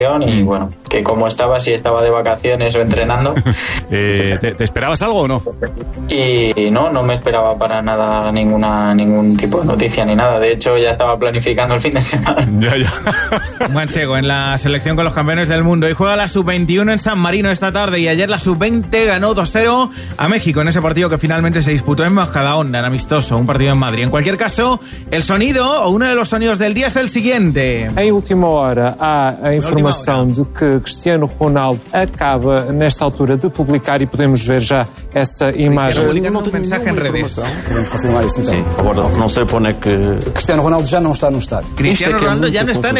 y bueno, que como si estaba de vacaciones o entrenando. ¿Te esperabas algo o no? Y no me esperaba para nada ningún tipo de noticia ni nada. De hecho, ya estaba planificando el fin de semana. Ya. Manchego en la selección con los campeones del mundo y juega la Sub-21 en San Marino esta tarde, y ayer la Sub-20 ganó 2-0 a México en ese partido que finalmente se disputó en Majadahonda, en amistoso, un partido en Madrid. En cualquier caso, el sonido o uno de los sonidos del día es el siguiente. Em última hora há a informação de que Cristiano Ronaldo acaba nesta altura de publicar, e podemos ver já essa imagem. Un mensaje en redes. Podemos confirmar isso então. Sim, agora não se pone que Cristiano Ronaldo já não está no estádio. Cristiano Ronaldo ya no está en